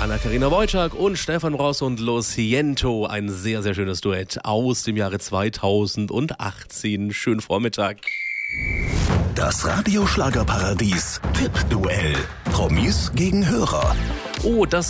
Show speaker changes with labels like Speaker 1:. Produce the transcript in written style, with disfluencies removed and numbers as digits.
Speaker 1: Anna-Karina Wojcik und Stefan Ross und Lo Siento. Ein sehr, sehr schönes Duett aus dem Jahre 2018. Schönen Vormittag.
Speaker 2: Das Radio-Schlagerparadies Tippduell. Promis gegen Hörer.
Speaker 1: Oh, das